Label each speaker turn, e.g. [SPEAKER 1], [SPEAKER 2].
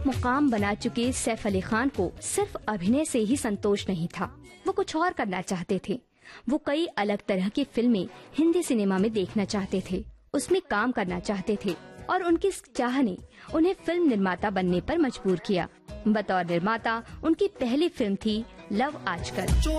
[SPEAKER 1] मुकाम बना चुके सैफ अली खान को सिर्फ अभिनय से ही संतोष नहीं था, वो कुछ और करना चाहते थे। वो कई अलग तरह की फिल्में हिंदी सिनेमा में देखना चाहते थे, उसमें काम करना चाहते थे और उनकी इस चाह ने उन्हें फिल्म निर्माता बनने पर मजबूर किया। बतौर निर्माता उनकी पहली फिल्म थी लव आजकल।